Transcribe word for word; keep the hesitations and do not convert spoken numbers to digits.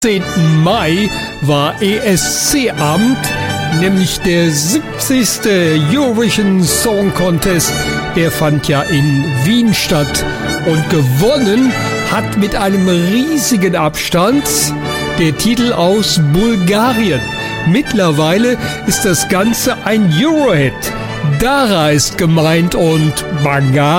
zehnten Mai war E S C-Abend, nämlich der siebzigste Eurovision Song Contest. Der fand ja in Wien statt und gewonnen hat mit einem riesigen Abstand der Titel aus Bulgarien. Mittlerweile ist das Ganze ein Eurohit. Dara ist gemeint und Bangar